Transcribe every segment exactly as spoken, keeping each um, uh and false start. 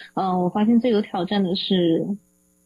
嗯，我发现最有挑战的是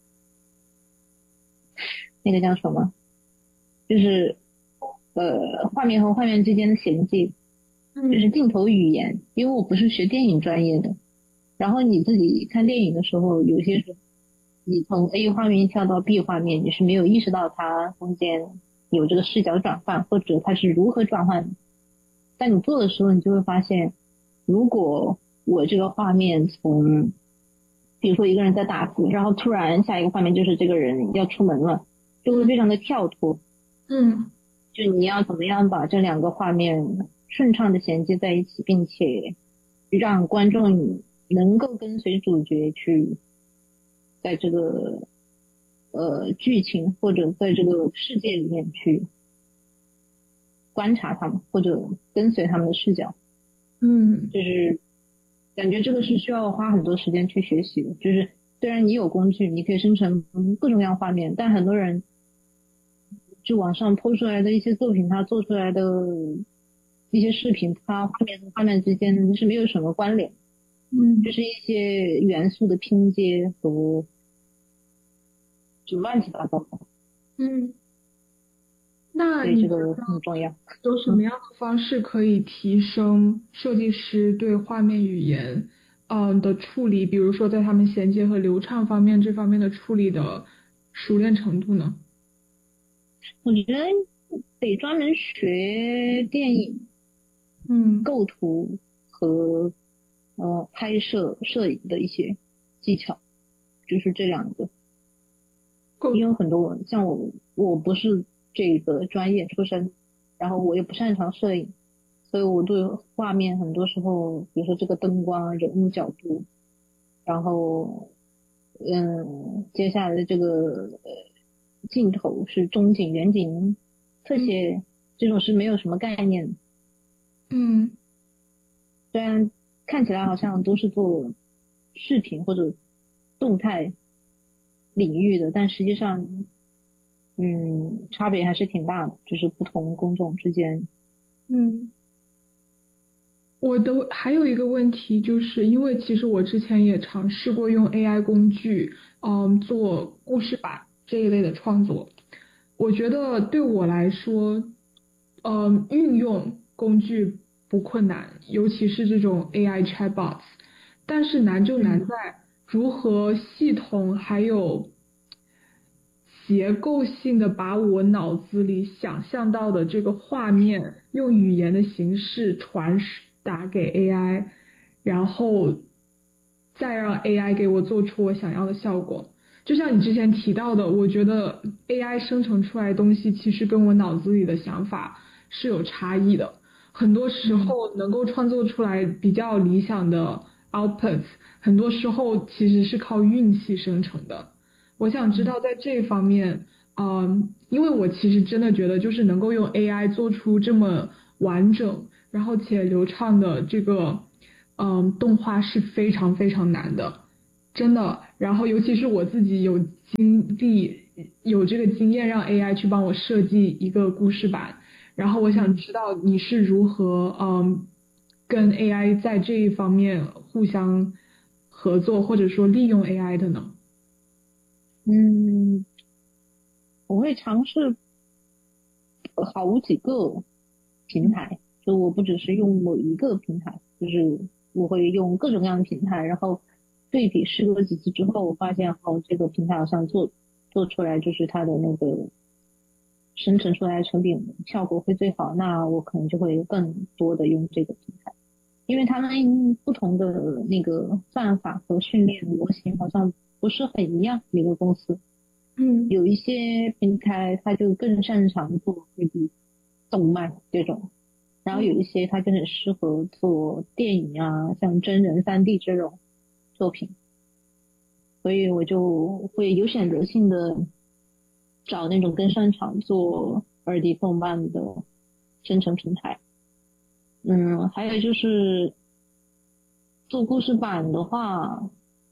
那个叫什么，就是呃画面和画面之间的衔接，就是嗯镜头语言。因为我不是学电影专业的，然后你自己看电影的时候，有些时候你从 A 画面跳到 B 画面，你是没有意识到它中间有这个视角转换，或者它是如何转换的。但你做的时候，你就会发现，如果我这个画面从，比如说一个人在打字，然后突然下一个画面就是这个人要出门了，就会嗯非常的跳脱。 嗯就你要怎么样把这两个画面顺畅的衔接在一起，并且让观众能够跟随主角去在这个呃剧情或者在这个世界里面去观察他们，或者跟随他们的视角。 嗯就是感觉这个是需要花很多时间去学习的。就是虽然你有工具，你可以生成各种各样画面，但很多人就网上抛出来的一些作品，他做出来的一些视频，它画面和画面之间是没有什么关联，就嗯是一些元素的拼接和就乱七八糟的， 嗯。那你觉所以这个很得重要。 有什么嗯。 样的方式可以提升设计师对画面语言嗯的处理，比如说在他们衔接和流畅方面这方面的处理的熟练程度呢？ 我觉得得专门学电影嗯， 构图和呃拍摄摄影的一些技巧，就是这两个。 构图。 因为很多像我，我不是这个专业出身，然后我也不擅长摄影，所以我对画面很多时候，比如说这个灯光、人物角度，然后嗯，接下来的这个呃镜头是中景、远景、特嗯写，这种是没有什么概念。 嗯虽然看起来好像都是做视频或者动态领域的，但实际上，嗯，差别还是挺大的，就是不同工种之间。 嗯。我的还有一个问题，就是因为其实我之前也尝试过用 A I 工具，嗯，做故事版这一类的创作。我觉得对我来说，嗯，运用工具不困难，尤其是这种 A I chatbots，但是难就难嗯在如何系统还有结构性的把我脑子里想象到的这个画面，用语言的形式传达给 A I，然后再让 A I 给我做出我想要的效果。就像你之前提到的，我觉得 A I 生成出来的东西其实跟我脑子里的想法是有差异的。很多时嗯候能够创作出来比较理想的 outputs，很多时候其实是靠运气生成的。我想知嗯道在这方面，嗯，因为我其实真的觉得，就是能够用 A I 做出这么完整，然后且流畅的这个，嗯，动画是非常非常难的，真的。然后尤其是我自己有经历，有这个经验，让 A I 去帮我设计一个故事版，然后我想嗯知道你是如何，嗯，跟 A I 在这一方面互相合作，或者说利用 A I 的呢？ 嗯，我会尝试好几个平台，就我不只是用某一个平台，就是我会用各种各样的平台，然后对比试过几次之后，我发现哦，这个平台好像做做出来就是它的那个生成出来的成品效果会最好，那我可能就会更多的用这个平台。因为他们不同的那个算法和训练模型好像不是很一样，每个公司嗯有一些平台它就更擅长做这个动漫这种，然后有一些它就很适合做电影啊，像真人三 D 这种作品，所以我就会有选择性的找那种更擅长做二 D 动漫的生成平台。嗯，还有就是做故事版的话，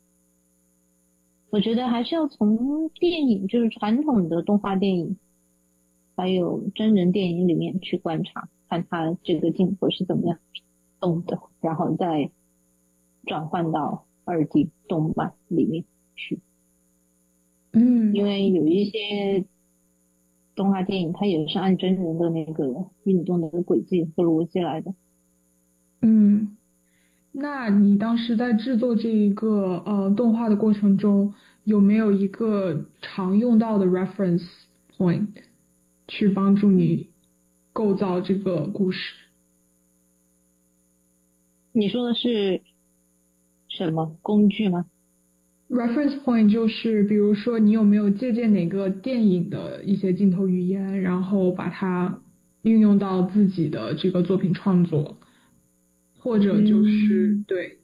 我觉得还是要从电影，就是传统的动画电影，还有真人电影里面去观察，看它这个镜头是怎么样动的，然后再转换到二 D 动漫里面去。 嗯， 因为有一些动画电影它也是按真人的那个运动的轨迹和逻辑来的。 嗯，那你当时在制作这一个呃动画的过程中，有没有一个常用到的 reference point 去帮助你构造这个故事你说的是什么工具吗？ ？reference point 就是比如说你有没有借鉴哪个电影的一些镜头语言，然后把它运用到自己的这个作品创作，或者就是嗯， 对，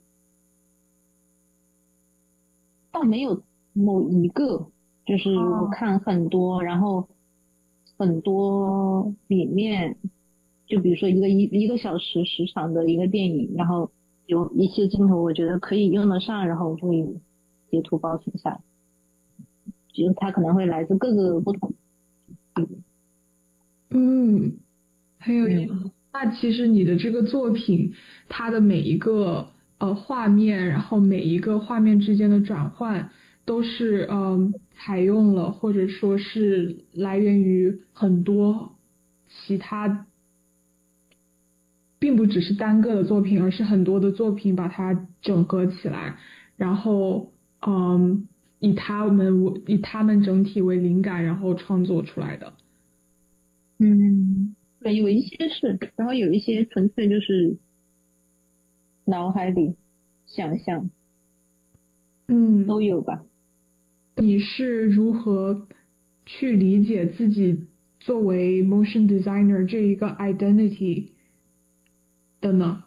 倒没有某一个，就是我哦， 看很多，然后很多里面，就比如说一个一一个小时时长的一个电影，然后有一些镜头我觉得可以用得上，然后我就会截图保存下来，就是它可能会来自各个不同地方。 嗯。很有意思。 嗯那其实你的这个作品，它的每一个呃画面，然后每一个画面之间的转换，都是嗯、呃采用了或者说是来源于很多其他，并不只是单个的作品，而是很多的作品把它整合起来，然后嗯以他们为以他们整体为灵感，然后创作出来的。 嗯，对，有一些是，然后有一些纯粹就是脑海里想象嗯。 都有吧。 你是如何去理解自己作为 motion designer 这一个 identity 的呢？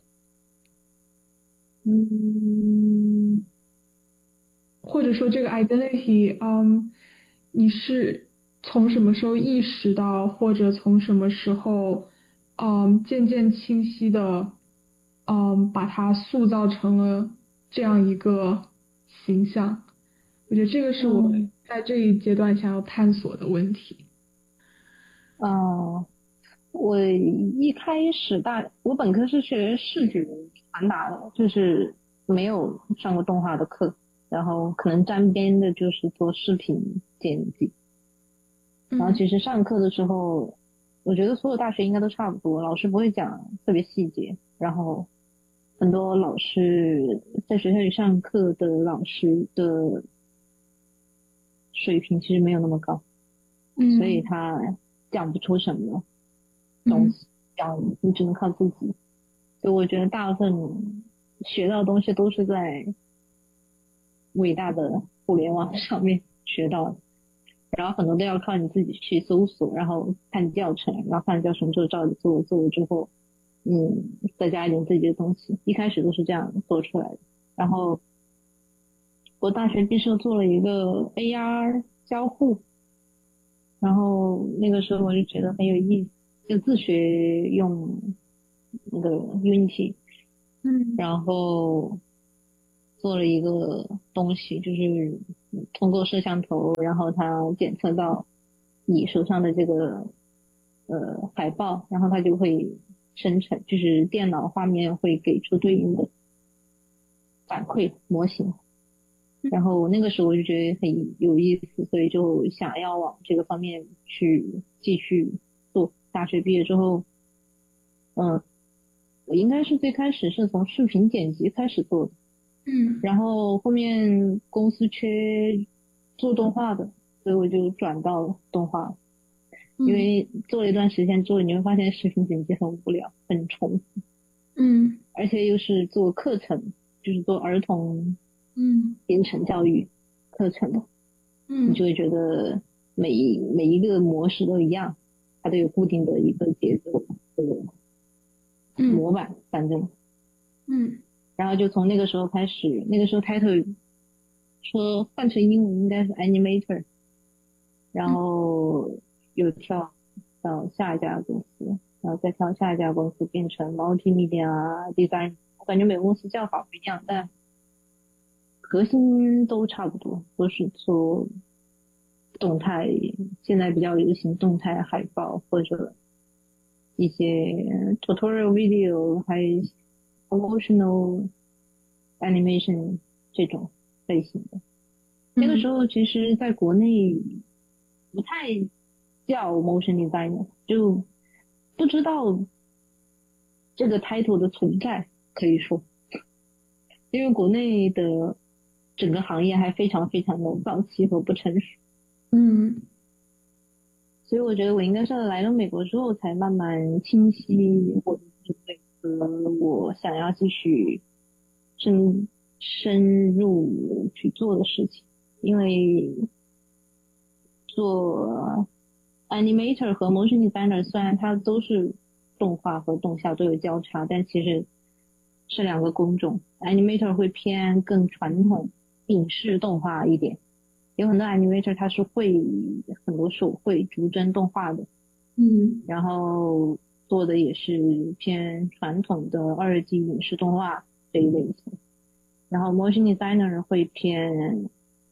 嗯， 或者说这个 identity，嗯，你是从什么时候意识到，或者从什么时候，嗯，渐渐清晰的，嗯，把它塑造成了这样一个形象？我觉得这个是我嗯， 在这一阶段想要探索的问题。 啊，我一开始大，我本科是学视觉传达的，就是没有上过动画的课，然后可能沾边的就是做视频剪辑。然后嗯其实上课的时候，我觉得所有大学应该都差不多，老师不会讲特别细节，然后很多老师在学校里上课的老师的水平其实没有那么高，所以嗯他讲不出什么东嗯。 西，讲你只能靠自己。所以我觉得大部分学到的东西都是在伟大的互联网上面学到的，然后很多都要靠你自己去搜索，然后看教程，然后看教程之后照着做，做了之后，嗯，再加一点自己的东西。一开始都是这样做出来的。然后我大学毕设做了一个 A R 交互，然后那个时候我就觉得很有意思，就自学用那个 Unity， 嗯然后做了一个东西，就是通过摄像头，然后它检测到你手上的这个呃海报，然后它就会生成，就是电脑画面会给出对应的反馈模型。然后那个时候我就觉得很有意思，所以就想要往这个方面去继续做。大学毕业之后，嗯，我应该是最开始是从视频剪辑开始做的， 嗯然后后面公司缺做动画的，所以我就转到动画。因嗯为做了一段时间之后，你会发现视频剪辑很无聊，很重复， 嗯而且又是做课程，就是做儿童嗯编程教育课程的，你就嗯会觉得每一每一个模式都一样，它都有固定的一个节奏这个嗯模板，反正。 嗯然后就从那个时候开始，那个时候 title 说换成英文应该是 animator，然嗯后又跳到下一家公司，然后再跳下一家公司变成 multimedia design，我感觉每个公司叫法不一样，但核心都差不多，都是做动态，现在比较流行动态海报或者一些 tutorial video，还有 promotional animation 这种类型的。那个时候其实在国内不太叫 motion designer， 就不知道这个 title 的存在，可以说，因为国内的整个行业还非常非常的早期和不成熟。 嗯所以我觉得我应该是来了美国之后才慢慢清晰我的定位和我想要继续深深入去做的事情。因为做 animator 和 motion designer 虽然它都是动画和动效都有交叉，但其实是两个工种。animator 会偏更传统影视动画一点，有很多 animator 它是会很多手绘逐帧动画的， 嗯然后做的也是偏传统的二 D 影视动画这一类型。然后 motion designer 会偏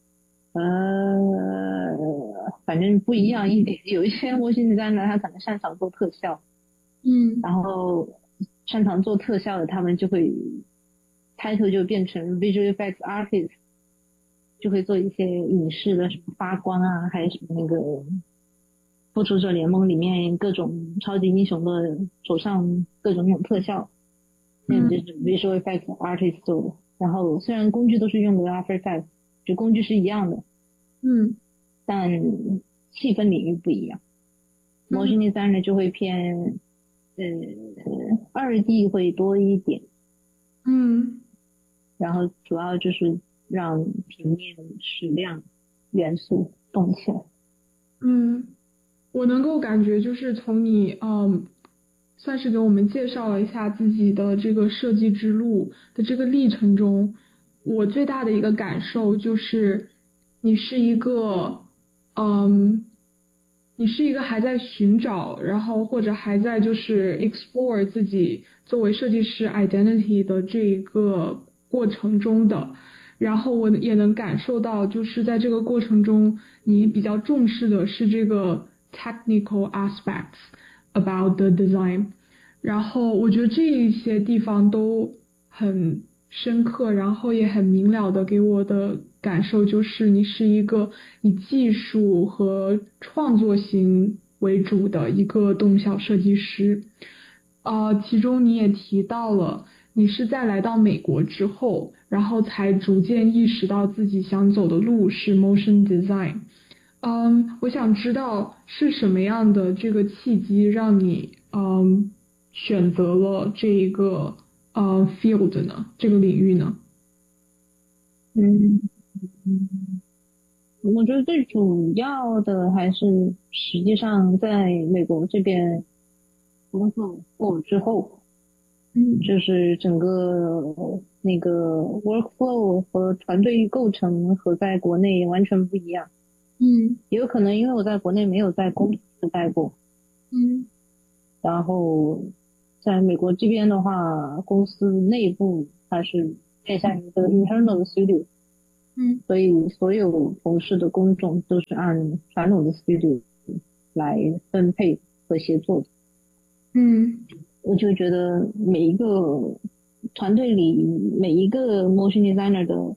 呃，反正不一样一点。有一些模型 designer 他可能擅长做特效， 嗯然后擅长做特效的，他们就会 title 就变成 visual effects artist， 就会做一些影视的什么发光啊，还有什么那个复仇者联盟里面各种超级英雄的手上各种那种特效，那种就是 visual effects artist 做的。然后虽然工具都是用的 After Effects， 就工具是一样的， 嗯但细分领域不一样。motion designer 就会偏呃二 D 会多一点， 嗯然后主要就是让平面矢量元素动起来。 嗯，我能够感觉就是从你嗯，算是给我们介绍了一下自己的这个设计之路的这个历程中，我最大的一个感受就是你是一个嗯。你是一个还在寻找，然后或者还在就是 explore 自己作为设计师 identity 的这一个过程中的，然后我也能感受到，就是在这个过程中，你比较重视的是这个 technical aspects about the design，然后我觉得这一些地方都很深刻，然后也很明了的给我的感受就是你是一个以技术和创作型为主的一个动效设计师。呃，其中你也提到了你是在来到美国之后，然后才逐渐意识到自己想走的路是 motion design。嗯，我想知道是什么样的这个契机让你嗯选择了这一个呃 field 呢？这个领域呢？ 嗯，我觉得最主要的还是实际上在美国这边工作过之后， 嗯就是整个那个 workflow 和团队构成和在国内完全不一样。 嗯也有可能因为我在国内没有在公司待过， 嗯然后在美国这边的话，公司内部它是偏向一个 internal studio， 嗯所以所有同事的工种都是按传统的 studio 来分配和协作的。 嗯我就觉得每一个团队里每一个 motion designer 的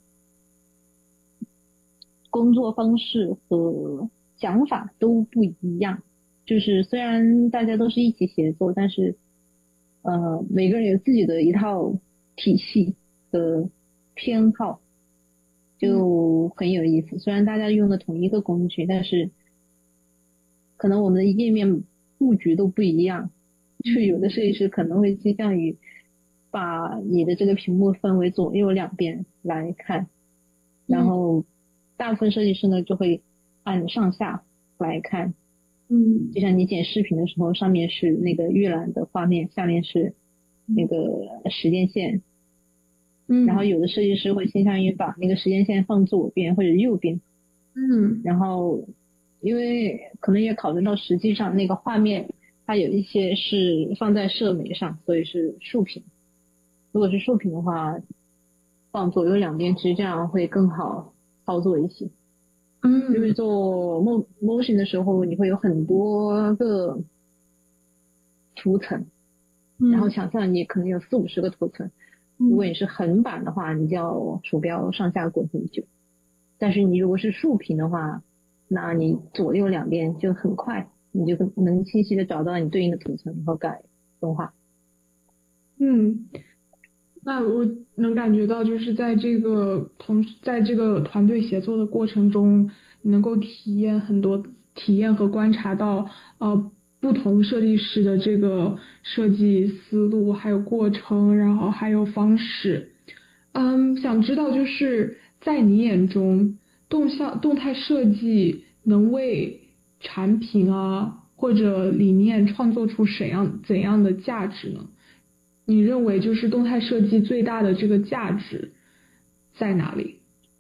工作方式和想法都不一样。就是虽然大家都是一起协作，但是呃每个人有自己的一套体系和偏好，就很有意思。虽然大家用的同一个工具，但是可能我们的页面布局都不一样。就有的设计师可能会倾向于把你的这个屏幕分为左右两边来看，然后大部分设计师呢就会按上下来看。 嗯就像你剪视频的时候，上面是那个预览的画面，下面是那个时间线。 嗯， 然后有的设计师会倾向于把那个时间线放左边或者右边。 嗯然后因为可能也考虑到实际上那个画面它有一些是放在社媒上，所以是竖屏。如果是竖屏的话，放左右两边，其实这样会更好操作一些。 嗯， 因为做 mo motion 的时候，你会有很多个图层，然后想象你可能有四五十个图层， 如果你是横版的话，你就要鼠标上下滚很久。但是你如果是竖屏的话，那你左右两边就很快，你就能清晰的找到你对应的图层，然后改动画。 嗯，那我能感觉到，就是在这个同在这个团队协作的过程中，你能够体验很多体验和观察到呃不同设计师的这个设计思路，还有过程，然后还有方式。嗯，想知道就是在你眼中，动向动态设计能为产品啊或者理念创作出怎样怎样的价值呢？你认为就是动态设计最大的这个价值在哪里？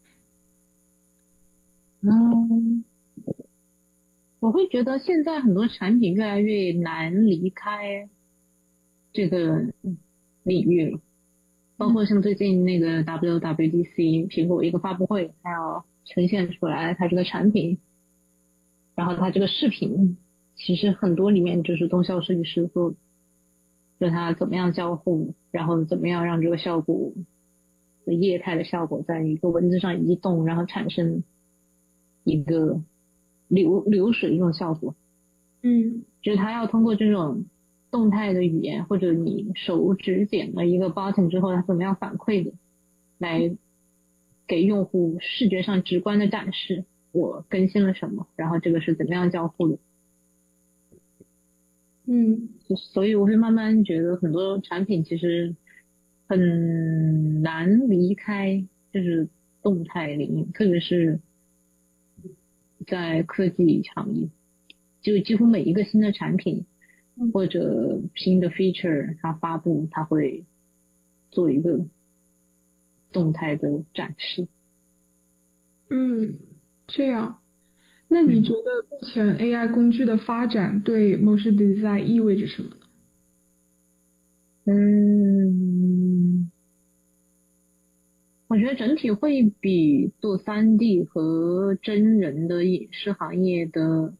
嗯，我会觉得现在很多产品越来越难离开这个领域了，包括像最近那个 W W D C 苹果一个发布会，它要呈现出来它这个产品，然后它这个视频，其实很多里面就是动效设计师做的，就它怎么样交互，然后怎么样让这个效果的液态的效果在一个文字上移动，然后产生一个流流水这种效果。 嗯就是它要通过这种动态的语言，或者你手指点了一个 button 之后，它怎么样反馈的，来给用户视觉上直观的展示我更新了什么，然后这个是怎么样交互的。 嗯所以我会慢慢觉得很多产品其实很难离开就是动态领域，特别是在科技行业，就几乎每一个新的产品或者新的 feature 它发布，它会做一个动态的展示。 嗯，这样。那你觉得目前 A I 工具的发展对 motion design 意味着什么呢？ 嗯，我觉得整体会比做 三 D 和真人的影视行业的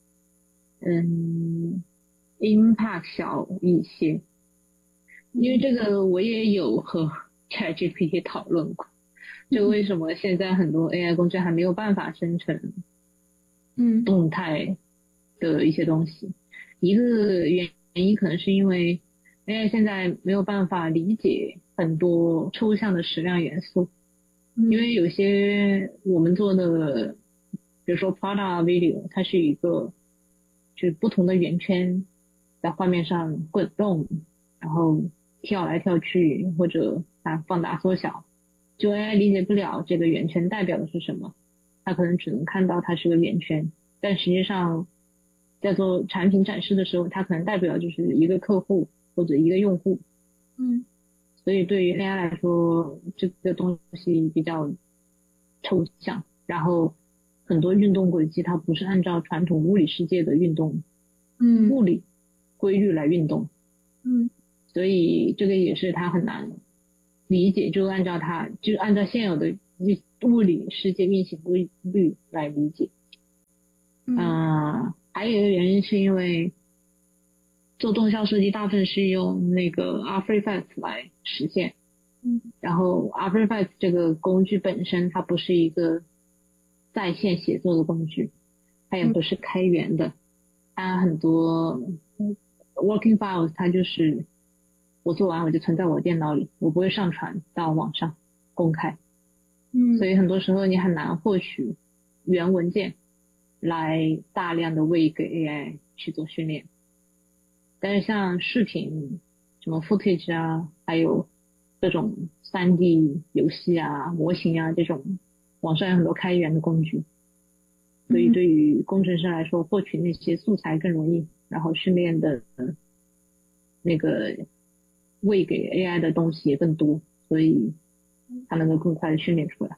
嗯 impact 小一些，因为这个我也有和 ChatGPT 讨论过，就为什么现在很多 A I 工具还没有办法生成嗯动态的一些东西。一个原因可能是因为 A I 现在没有办法理解很多抽象的矢量元素，因为有些我们做的，比如说 Prada video，它是一个就是不同的圆圈在画面上滚动，然后跳来跳去，或者它放大缩小，就 A I 理解不了这个圆圈代表的是什么，它可能只能看到它是个圆圈，但实际上在做产品展示的时候，它可能代表就是一个客户或者一个用户。 嗯所以对于 A I 来说，这个东西比较抽象，然后很多运动轨迹它不是按照传统物理世界的运动嗯物理规律来运动， 嗯所以这个也是它很难理解，就按照它就按照现有的物理世界运行规律来理解。 嗯嗯，还有一个原因是因为做动效设计大部分是用那个 After Effects 来实现， 嗯然后 After Effects 这个工具本身它不是一个在线写作的工具，它也不是开源的，它很多 working files 它就是我做完我就存在我电脑里，我不会上传到网上公开， 嗯所以很多时候你很难获取原文件来大量的喂给 A I 去做训练。但是像视频什么 footage 啊，还有这种 三 D 游戏啊、模型啊这种，网上有很多开源的工具，所以对于工程师来说，获取那些素材更容易，然后训练的那个喂给 A I 的东西也更多，所以它能够更快的训练出来。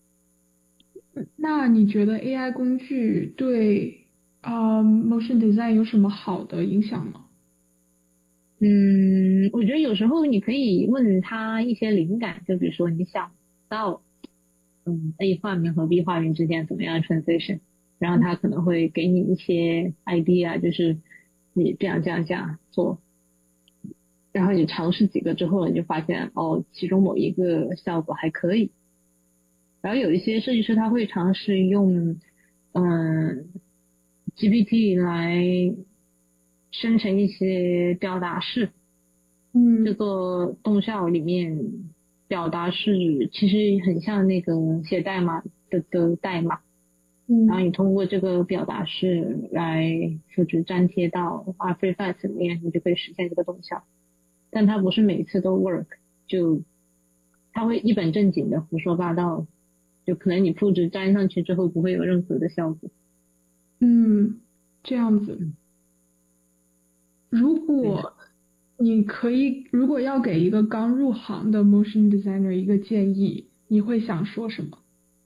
那你觉得 A I 工具对啊、呃 motion design 有什么好的影响吗？ 嗯，我觉得有时候你可以问他一些灵感，就比如说你想到，嗯，A 画面和 B 画面之间怎么样 transition，然后他可能会给你一些 idea，就是你这样这样这样做， 然后你尝试几个之后，你就发现哦，其中某一个效果还可以。然后有一些设计师他会尝试用嗯 G P T 来生成一些表达式， 嗯， 这个动效里面表达式其实很像那个写代码的的代码， 嗯， 然后你通过这个表达式来就是粘贴到 After Effects 里面，你就可以实现这个动效。但它不是每次都 work， 就它会一本正经的胡说八道，就可能你复制粘上去之后不会有任何的效果。 嗯，这样子。如果你可以，如果要给一个刚入行的 motion designer 一个建议，你会想说什么？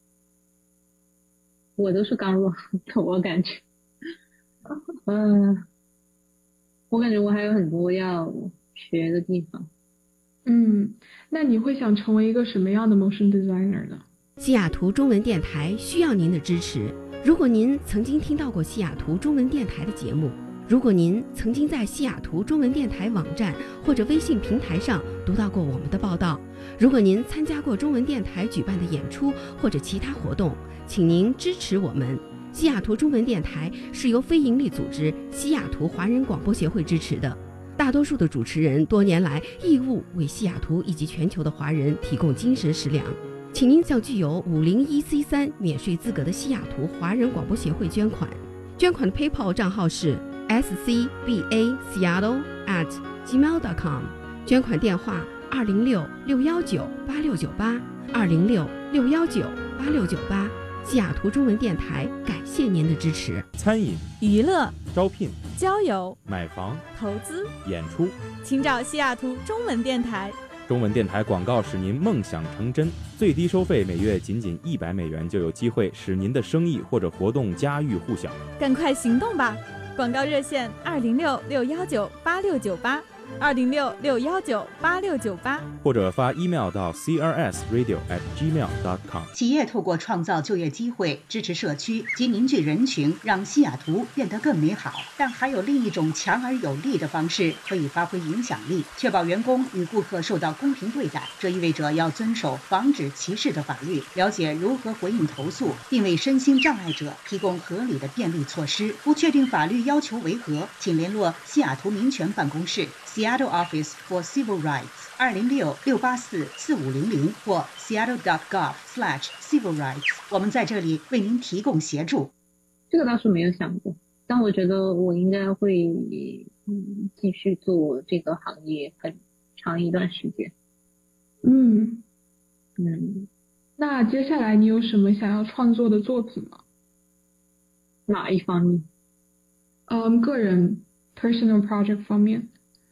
我都是刚入行的，我感觉，嗯，我感觉我还有很多要学的地方。 嗯，那你会想成为一个什么样的 motion designer 呢？ 西雅图中文电台需要您的支持。如果您曾经听到过西雅图中文电台的节目，如果您曾经在西雅图中文电台网站或者微信平台上读到过我们的报道，如果您参加过中文电台举办的演出或者其他活动，请您支持我们。西雅图中文电台是由非营利组织西雅图华人广播协会支持的。大多数的主持人多年来义务为西雅图以及全球的华人提供精神食粮，请您向具有五零一 C 三免税资格的西雅图华人广播协会捐款。捐款的 PayPal 账号是 s c b a seattle at gmail dot com， 捐款电话二零六六幺九八六九八二零六六幺九八六九八。西雅图中文电台感谢您的支持。 餐饮、 娱乐、 招聘、 交友、 买房、 投资、 演出， 请找西雅图中文电台。 中文电台广告使您梦想成真，最低收费每月仅仅一百美元，就有机会使您的生意或者活动家喻户晓。 赶快行动吧！广告热线二零六六幺九八六九八二零六六幺九八六九八， 或者发 email 到 c r s radio at gmail dot com。 企业透过创造就业机会，支持社区及凝聚人群，让西雅图变得更美好。但还有另一种强而有力的方式可以发挥影响力，确保员工与顾客受到公平对待。这意味着要遵守防止歧视的法律，了解如何回应投诉，并为身心障碍者提供合理的便利措施。不确定法律要求为何，请联络西雅图民权办公室 Seattle Office for Civil Rights 二零六六八四四五零零或 seattle dot gov slash civil rights。 我们在这里为您提供协助。 这个倒是没有想过，但我觉得我应该会嗯继续做这个行业很长一段时间。 嗯嗯， 那接下来你有什么想要创作的作品吗？ 哪一方面？ 嗯，个人 personal project 方面。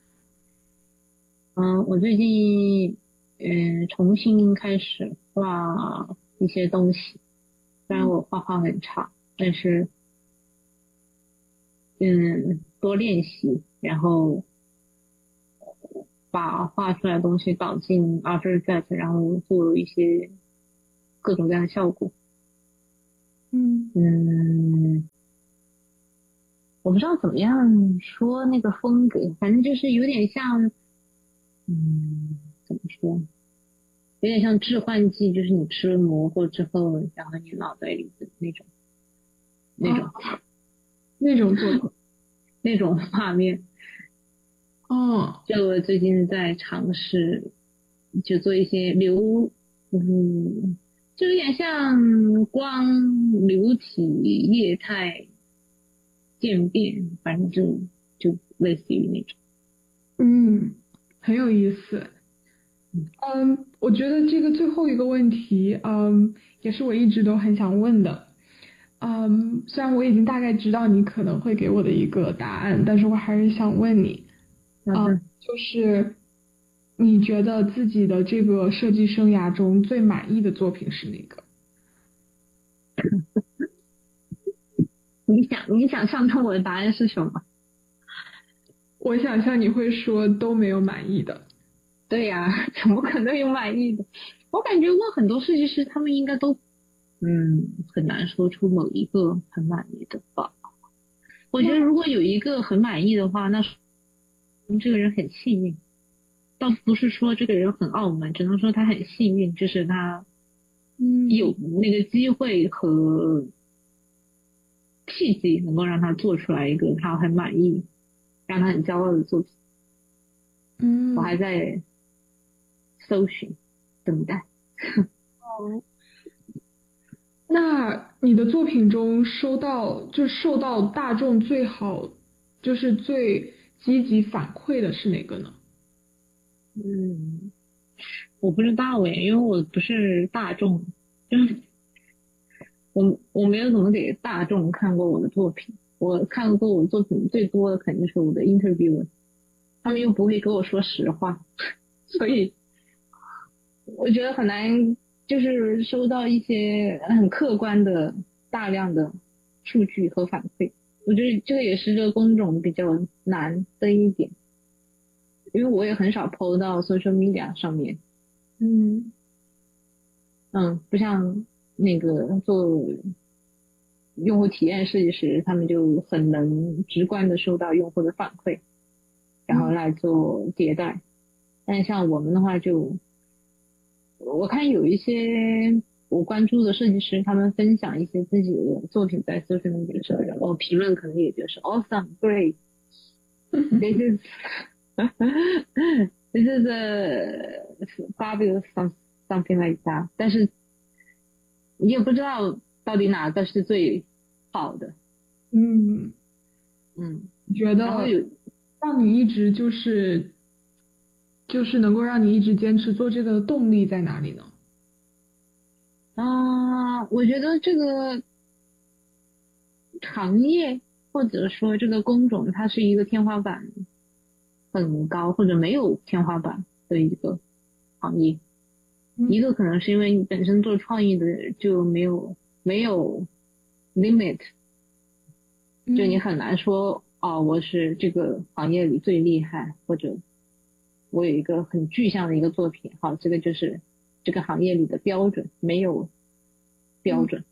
嗯，我最近嗯重新开始画一些东西，虽然我画画很差，但是嗯多练习，然后把画出来的东西导进 After Effects， 然后做一些各种各样的效果。 嗯嗯，我不知道怎么样说那个风格，反正就是有点像，嗯，怎么说，有点像致幻剂，就是你吃了蘑菇之后，然后你脑袋里的那种，那种， 哦、那种作品， 那种画面。 哦， 就我最近在尝试，就做一些流，嗯，就有点像光流体液态渐变，反正就就类似于那种。 嗯，很有意思。嗯，我觉得这个最后一个问题，嗯，也是我一直都很想问的。嗯，虽然我已经大概知道你可能会给我的一个答案，但是我还是想问你，嗯，就是你觉得自己的这个设计生涯中最满意的作品是哪个？ 你想你想象中我的答案是什么？ 我想象你会说都没有满意的。 对呀、啊，怎么可能有满意的？我感觉问很多设计师，他们应该都嗯很难说出某一个很满意的吧。我觉得如果有一个很满意的话，那这个人很幸运。 倒不是说这个人很傲慢，只能说他很幸运，就是他嗯有那个机会和契机能够让他做出来一个他很满意让他很骄傲的作品。 嗯， 我还在搜寻等待。 哦，那你的作品中收到就受到大众最好就是最积极反馈的是哪个呢？ 嗯，我不知道诶，因为我不是大众，就是我我没有怎么给大众看过我的作品。我看过我作品最多的肯定是我的 interviewer， 他们又不会跟我说实话，所以我觉得很难就是收到一些很客观的大量的数据和反馈。我觉得这个也是这个工种比较难的一点，因为我也很少 P O 到 social media 上面。 嗯嗯，不像那个做用户体验设计师，他们就很能直观的收到用户的反馈，然后来做迭代。但像我们的话就，我看有一些我关注的设计师，他们分享一些自己的作品在 social media 上，然后评论可能也就是 awesome, great, this is this is a fabulous something like that。但是你也不知道到底哪个是最好的。 嗯嗯， 你觉得然后有让你一直就是就是能够让你一直坚持做这个的动力在哪里呢？ 啊，我觉得这个行业或者说这个工种，它是一个天花板很高或者没有天花板的一个行业。 嗯一个可能是因为你本身做创意的就没有没有 limit， 嗯就你很难说哦，我是这个行业里最厉害，或者我有一个很具象的一个作品，好，这个就是这个行业里的标准，没有标准。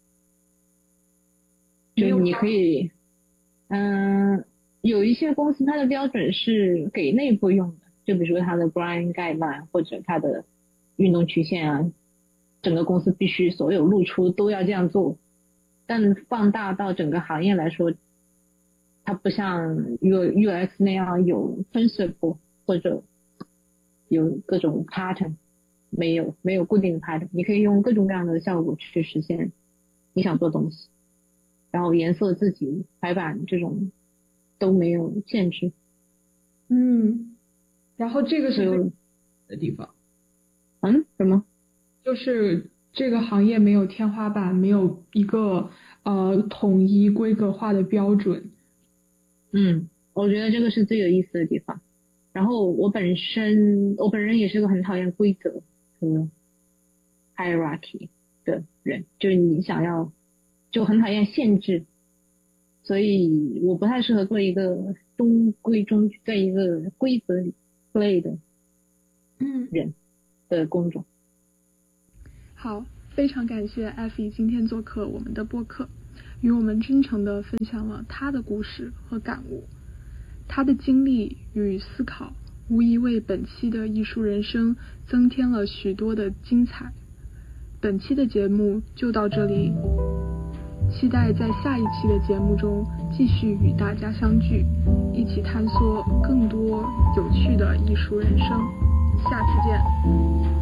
没有就你可以，嗯，有一些公司它的标准是给内部用的，就比如说它的 brand guideline 或者它的运动曲线啊，整个公司必须所有露出都要这样做。但放大到整个行业来说，它不像 U U X 那样有 principle 或者有各种 pattern， 没有没有固定的 pattern， 你可以用各种各样的效果去实现你想做东西，然后颜色自己排版这种都没有限制。 嗯，然后这个是就最的地方， 嗯什么？ 就是这个行业没有天花板，没有一个呃统一规格化的标准。 嗯，我觉得这个是最有意思的地方。然后我本身我本人也是个很讨厌规则和 hierarchy 的人，就是你想要就很讨厌限制，所以我不太适合做一个中规中矩在一个规则里 play 的嗯， 人的工种。 好，非常感谢艾菲今天做客我们的播客，与我们真诚地分享了他的故事和感悟。他的经历与思考无疑为本期的艺术人生增添了许多的精彩。本期的节目就到这里，期待在下一期的节目中继续与大家相聚，一起探索更多有趣的艺术人生。下次见。